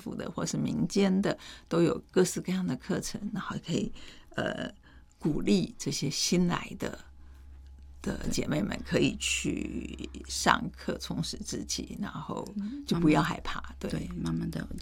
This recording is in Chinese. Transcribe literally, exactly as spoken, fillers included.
府的或是民间的，都有各式各样的课程，然后可以呃鼓励这些新来的的姐妹们可以去上课充实自己，然后就不要害怕。对对，慢慢的